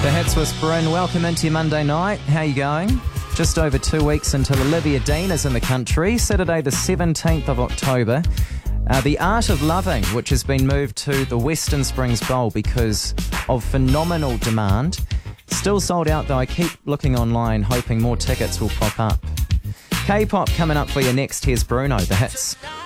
The Hits with Bryn. Welcome into your Monday night. How you going? Just over 2 weeks until Olivia Dean is in the country. Saturday the 17th of October. The Art of Loving, which has been moved to the Western Springs Bowl because of phenomenal demand. Still sold out though. I keep looking online hoping more tickets will pop up. K-pop coming up for you next. Here's Bruno, The Hits.